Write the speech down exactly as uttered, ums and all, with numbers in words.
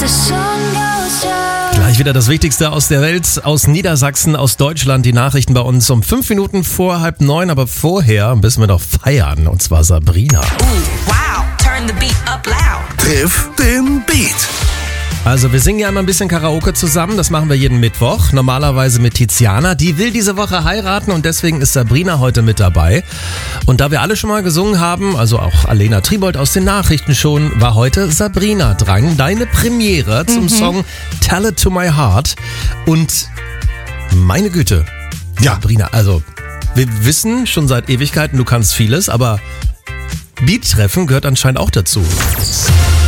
Gleich wieder das Wichtigste aus der Welt, aus Niedersachsen, aus Deutschland. Die Nachrichten bei uns um fünf Minuten vor halb neun. Aber vorher müssen wir doch feiern. Und zwar Sabrina. Ooh, wow, turn the beat up loud. Triff den Beat. Also wir singen ja immer ein bisschen Karaoke zusammen. Das machen wir jeden Mittwoch. Normalerweise mit Tiziana. Die will diese Woche heiraten und deswegen ist Sabrina heute mit dabei. Und da wir alle schon mal gesungen haben, also auch Alena Tribold aus den Nachrichten schon, war heute Sabrina dran. Deine Premiere zum mhm. Song Tell It To My Heart. Und meine Güte, ja. Sabrina, also wir wissen schon seit Ewigkeiten, du kannst vieles, aber Beat treffen gehört anscheinend auch dazu.